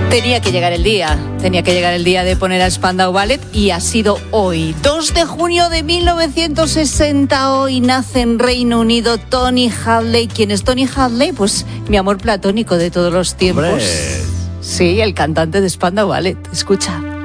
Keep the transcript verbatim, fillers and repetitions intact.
Tenía que llegar el día, tenía que llegar el día de poner a Spandau Ballet y ha sido hoy, dos de junio de mil novecientos sesenta. Hoy nace en Reino Unido Tony Hadley. ¿Quién es Tony Hadley? Pues mi amor platónico de todos los tiempos. ¡Hombre! Sí, el cantante de Spandau Ballet. Escucha.